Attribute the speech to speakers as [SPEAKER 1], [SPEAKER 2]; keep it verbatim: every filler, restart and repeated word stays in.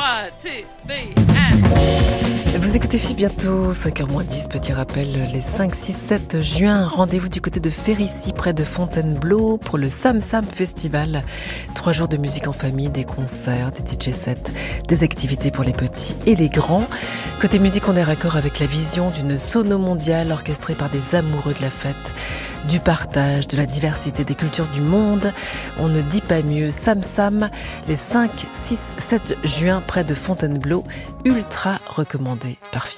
[SPEAKER 1] One, two, three, and...
[SPEAKER 2] Vous écoutez F I bientôt, cinq heures moins dix, petit rappel, les cinq, six, sept juin, rendez-vous du côté de Férissi, près de Fontainebleau, pour le Sam Sam Festival. Trois jours de musique en famille, des concerts, des D J sets, des activités pour les petits et les grands. Côté musique, on est raccord avec la vision d'une sono mondiale orchestrée par des amoureux de la fête, du partage, de la diversité des cultures du monde. On ne dit pas mieux. Sam Sam, les cinq, six, sept juin, près de Fontainebleau, ultra recommandé par F I.